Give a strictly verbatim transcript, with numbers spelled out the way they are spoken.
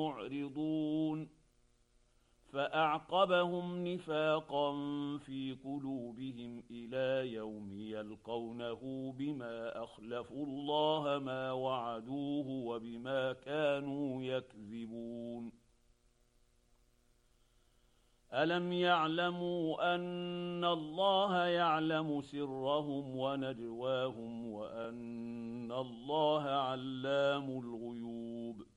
معرضون فأعقبهم نفاقا في قلوبهم إلى يوم يلقونه بما أخلفوا الله ما وعدوه وبما كانوا يكذبون ألم يعلموا أن الله يعلم سرهم ونجواهم وأن الله علام الغيوب